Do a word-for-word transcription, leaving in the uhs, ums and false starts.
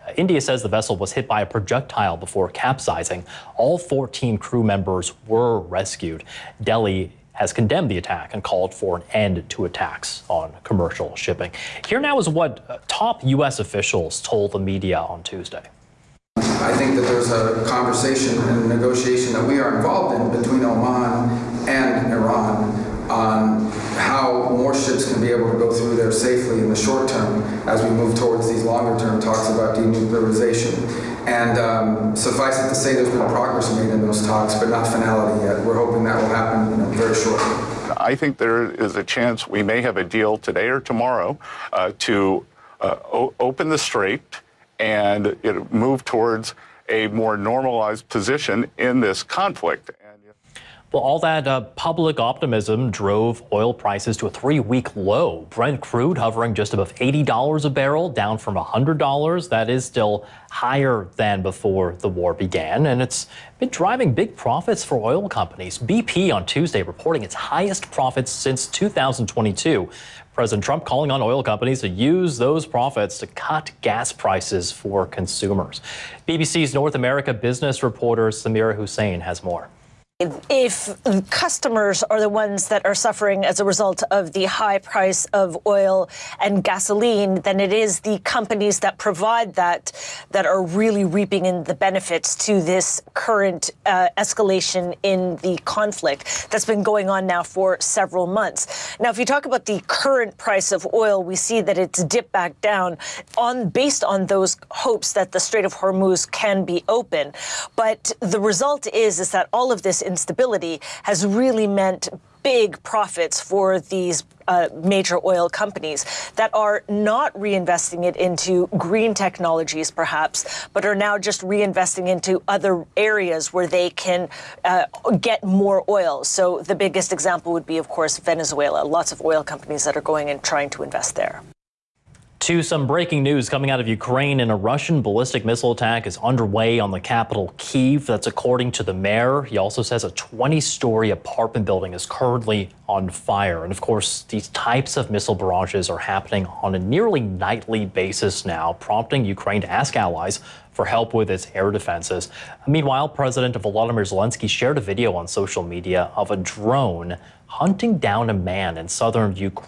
India says the vessel was hit by a projectile before capsizing. All fourteen crew members were rescued. Delhi has condemned the attack and called for an end to attacks on commercial shipping. Here now is what top U S officials told the media on Tuesday. I think that there's a conversation and negotiation that we are involved in between Oman and Iran on how more ships can be able to go through there safely in the short term as we move towards these longer term talks about denuclearization. And um, suffice it to say, there's been progress made in those talks, but not finality yet. We're hoping that will happen, you know, very shortly. I think there is a chance we may have a deal today or tomorrow uh, to uh, o- open the strait and you know, move towards a more normalized position in this conflict. Well, all that uh, public optimism drove oil prices to a three-week low. Brent crude hovering just above eighty dollars a barrel, down from one hundred dollars. That is still higher than before the war began, and it's been driving big profits for oil companies. B P on Tuesday reporting its highest profits since two thousand twenty-two. President Trump calling on oil companies to use those profits to cut gas prices for consumers. B B C's North America business reporter Samira Hussein has more. If customers are the ones that are suffering as a result of the high price of oil and gasoline, then it is the companies that provide that that are really reaping in the benefits to this current uh, escalation in the conflict that's been going on now for several months. Now, if you talk about the current price of oil, we see that it's dipped back down on based on those hopes that the Strait of Hormuz can be open. But the result is, is that all of this instability has really meant big profits for these uh, major oil companies that are not reinvesting it into green technologies, perhaps, but are now just reinvesting into other areas where they can uh, get more oil. So the biggest example would be, of course, Venezuela. Lots of oil companies that are going and trying to invest there. To some breaking news coming out of Ukraine, and a Russian ballistic missile attack is underway on the capital, Kyiv. That's according to the mayor. He also says a twenty-story apartment building is currently on fire. And of course, these types of missile barrages are happening on a nearly nightly basis now, prompting Ukraine to ask allies for help with its air defenses. Meanwhile, President Volodymyr Zelensky shared a video on social media of a drone hunting down a man in southern Ukraine.